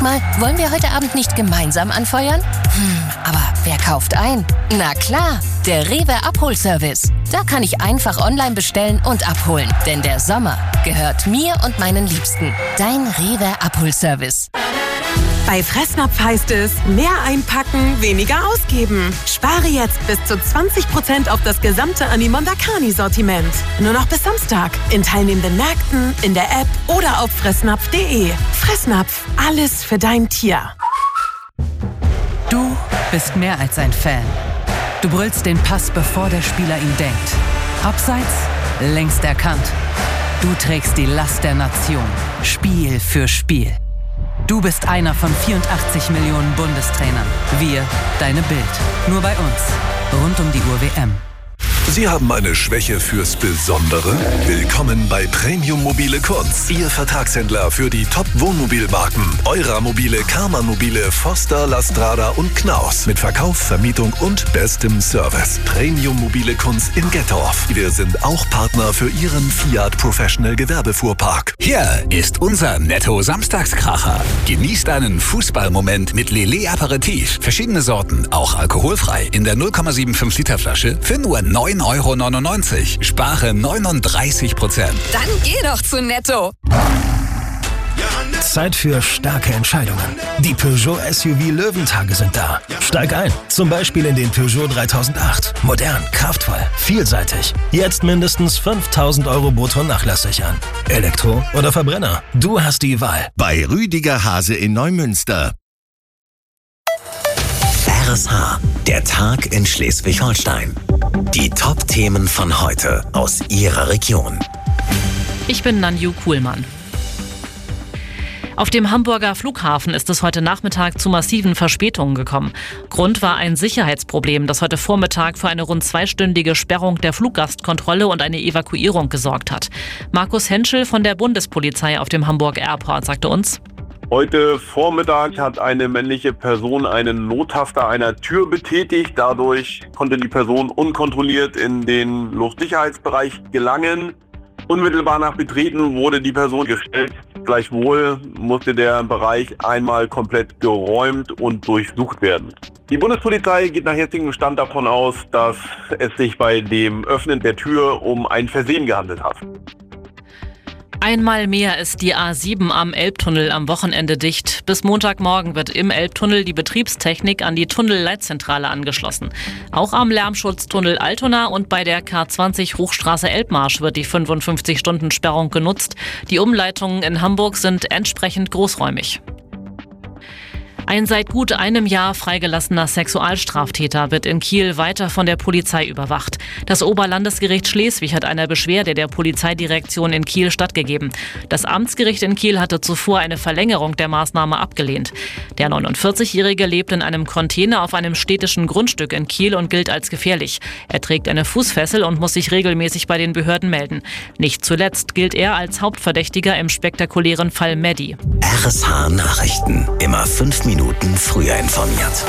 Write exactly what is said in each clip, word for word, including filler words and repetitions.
mal, wollen wir heute Abend nicht gemeinsam anfeuern? Hm, aber wer kauft ein? Na klar, der Rewe Abholservice. Da kann ich einfach online bestellen und abholen. Denn der Sommer gehört mir und meinen Liebsten. Dein Rewe Abholservice. Bei Fressnapf heißt es, mehr einpacken, weniger ausgeben. Spare jetzt bis zu zwanzig Prozent auf das gesamte Animonda Carni-Sortiment. Nur noch bis Samstag. In teilnehmenden Märkten, in der App oder auf fressnapf punkt de. Fressnapf, alles für dein Tier. Du bist mehr als ein Fan. Du brüllst den Pass, bevor der Spieler ihn denkt. Abseits, längst erkannt. Du trägst die Last der Nation, Spiel für Spiel. Du bist einer von vierundachtzig Millionen Bundestrainern. Wir, deine Bild. Nur bei uns. Rund um die Uhr W M. Sie haben eine Schwäche fürs Besondere? Willkommen bei Premium Mobile Kunz, Ihr Vertragshändler für die Top-Wohnmobilmarken. Eura Mobile, Karmann Mobile, Foster, Lastrada und Knaus. Mit Verkauf, Vermietung und bestem Service. Premium Mobile Kunz in Gettorf. Wir sind auch Partner für Ihren Fiat Professional Gewerbefuhrpark. Hier ist unser Netto-Samstagskracher. Genießt einen Fußballmoment mit Lele Aperitif. Verschiedene Sorten, auch alkoholfrei. In der null Komma fünfundsiebzig Liter Flasche für nur neun Euro neunundneunzig. Spare neununddreißig Prozent. Dann geh doch zu Netto. Zeit für starke Entscheidungen. Die Peugeot S U V Löwentage sind da. Steig ein, zum Beispiel in den Peugeot dreitausendacht. Modern, kraftvoll, vielseitig. Jetzt mindestens fünftausend Euro brutto nachlasssichern. Elektro oder Verbrenner? Du hast die Wahl. Bei Rüdiger Hase in Neumünster. R S H, der Tag in Schleswig-Holstein. Die Top-Themen von heute aus Ihrer Region. Ich bin Nanju Kuhlmann. Auf dem Hamburger Flughafen ist es heute Nachmittag zu massiven Verspätungen gekommen. Grund war ein Sicherheitsproblem, das heute Vormittag für eine rund zweistündige Sperrung der Fluggastkontrolle und eine Evakuierung gesorgt hat. Markus Henschel von der Bundespolizei auf dem Hamburg Airport sagte uns: Heute Vormittag hat eine männliche Person einen Nottaster einer Tür betätigt. Dadurch konnte die Person unkontrolliert in den Luftsicherheitsbereich gelangen. Unmittelbar nach Betreten wurde die Person gestellt. Gleichwohl musste der Bereich einmal komplett geräumt und durchsucht werden. Die Bundespolizei geht nach jetzigem Stand davon aus, dass es sich bei dem Öffnen der Tür um ein Versehen gehandelt hat. Einmal mehr ist die A sieben am Elbtunnel am Wochenende dicht. Bis Montagmorgen wird im Elbtunnel die Betriebstechnik an die Tunnelleitzentrale angeschlossen. Auch am Lärmschutztunnel Altona und bei der K zwanzig Hochstraße Elbmarsch wird die fünfundfünfzig-Stunden-Sperrung genutzt. Die Umleitungen in Hamburg sind entsprechend großräumig. Ein seit gut einem Jahr freigelassener Sexualstraftäter wird in Kiel weiter von der Polizei überwacht. Das Oberlandesgericht Schleswig hat einer Beschwerde der Polizeidirektion in Kiel stattgegeben. Das Amtsgericht in Kiel hatte zuvor eine Verlängerung der Maßnahme abgelehnt. Der neunundvierzigjährige lebt in einem Container auf einem städtischen Grundstück in Kiel und gilt als gefährlich. Er trägt eine Fußfessel und muss sich regelmäßig bei den Behörden melden. Nicht zuletzt gilt er als Hauptverdächtiger im spektakulären Fall Maddie. R S H Nachrichten. Immer fünf Minuten früher informiert.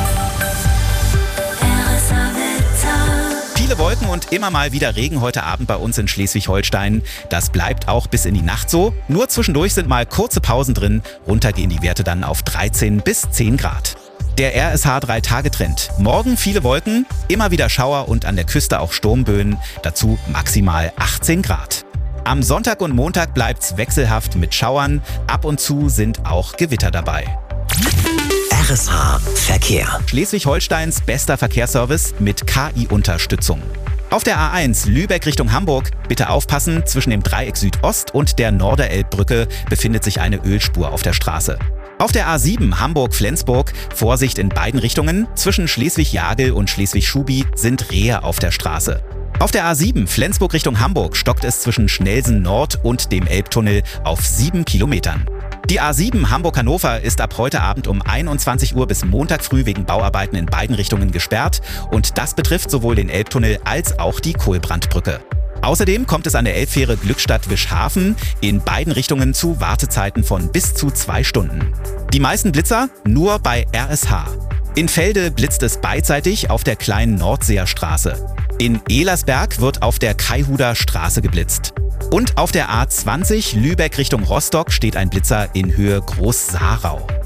Viele Wolken und immer mal wieder Regen heute Abend bei uns in Schleswig-Holstein. Das bleibt auch bis in die Nacht so. Nur zwischendurch sind mal kurze Pausen drin. Runter gehen die Werte dann auf dreizehn bis zehn Grad. Der R S H drei Tage Trend. Morgen viele Wolken, immer wieder Schauer und an der Küste auch Sturmböen. Dazu maximal achtzehn Grad. Am Sonntag und Montag bleibt's wechselhaft mit Schauern. Ab und zu sind auch Gewitter dabei. R S H Verkehr. Schleswig-Holsteins bester Verkehrsservice mit K I-Unterstützung. Auf der A eins Lübeck Richtung Hamburg, bitte aufpassen, zwischen dem Dreieck Südost und der Norderelbbrücke befindet sich eine Ölspur auf der Straße. Auf der A sieben Hamburg-Flensburg, Vorsicht in beiden Richtungen, zwischen Schleswig-Jagel und Schleswig-Schubi sind Rehe auf der Straße. Auf der A sieben Flensburg Richtung Hamburg stockt es zwischen Schnelsen Nord und dem Elbtunnel auf sieben Kilometern. Die A sieben Hamburg-Hannover ist ab heute Abend um einundzwanzig Uhr bis Montag früh wegen Bauarbeiten in beiden Richtungen gesperrt und das betrifft sowohl den Elbtunnel als auch die Kohlbrandbrücke. Außerdem kommt es an der Elbfähre Glückstadt-Wischhafen in beiden Richtungen zu Wartezeiten von bis zu zwei Stunden. Die meisten Blitzer nur bei R S H. In Felde blitzt es beidseitig auf der kleinen Nordseer Straße. In Ehlersberg wird auf der Kaihuder Straße geblitzt. Und auf der A zwanzig Lübeck Richtung Rostock steht ein Blitzer in Höhe Groß-Saarau.